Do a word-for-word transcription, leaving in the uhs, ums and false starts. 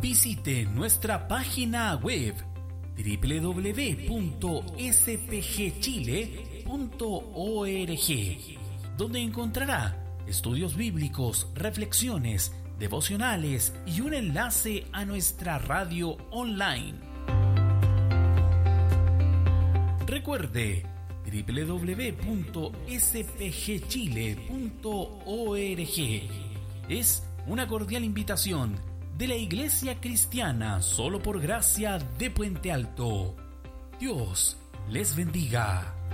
Visite nuestra página web doble u doble u doble u punto s p g chile punto org, donde encontrará estudios bíblicos, reflexiones, devocionales y un enlace a nuestra radio online. Recuerde doble u doble u doble u punto s p g chile punto org. Es una cordial invitación de la Iglesia Cristiana Solo por Gracia de Puente Alto. Dios les bendiga.